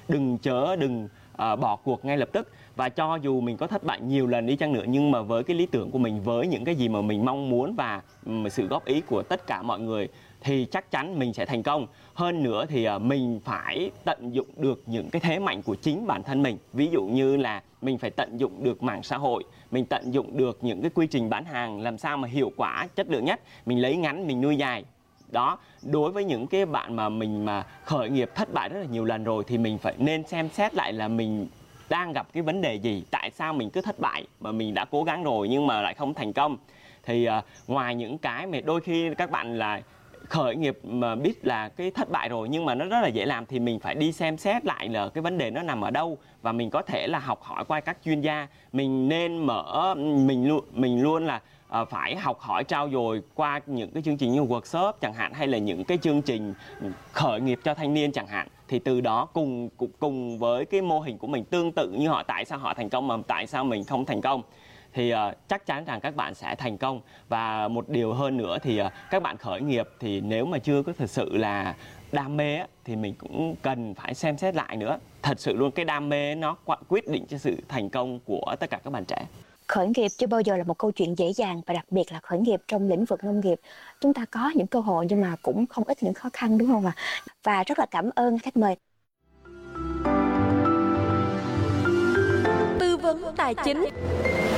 đừng bỏ cuộc ngay lập tức. Và cho dù mình có thất bại nhiều lần đi chăng nữa, nhưng mà với cái lý tưởng của mình, với những cái gì mà mình mong muốn và sự góp ý của tất cả mọi người thì chắc chắn mình sẽ thành công. Hơn nữa thì mình phải tận dụng được những cái thế mạnh của chính bản thân mình. Ví dụ như là mình phải tận dụng được mạng xã hội, mình tận dụng được những cái quy trình bán hàng làm sao mà hiệu quả, chất lượng nhất. Mình lấy ngắn, mình nuôi dài. Đó, đối với những cái bạn mà mình khởi nghiệp thất bại rất là nhiều lần rồi thì mình phải nên xem xét lại là mình đang gặp cái vấn đề gì, tại sao mình cứ thất bại mà mình đã cố gắng rồi nhưng mà lại không thành công. Thì ngoài những cái mà đôi khi các bạn là khởi nghiệp mà biết là cái thất bại rồi nhưng mà nó rất là dễ làm, thì mình phải đi xem xét lại là cái vấn đề nó nằm ở đâu, và mình có thể là học hỏi qua các chuyên gia. Mình nên mình luôn là phải học hỏi trau dồi qua những cái chương trình như workshop chẳng hạn, hay là những cái chương trình khởi nghiệp cho thanh niên chẳng hạn. Thì từ đó cùng với cái mô hình của mình tương tự như họ, tại sao họ thành công mà tại sao mình không thành công, thì chắc chắn rằng các bạn sẽ thành công. Và một điều hơn nữa thì các bạn khởi nghiệp thì nếu mà chưa có thực sự là đam mê á, thì mình cũng cần phải xem xét lại nữa. Thật sự luôn, cái đam mê nó quyết định cho sự thành công của tất cả các bạn trẻ. Khởi nghiệp chưa bao giờ là một câu chuyện dễ dàng, và đặc biệt là khởi nghiệp trong lĩnh vực nông nghiệp. Chúng ta có những cơ hội nhưng mà cũng không ít những khó khăn, đúng không ạ? Và rất là cảm ơn khách mời. Tư vấn tài chính.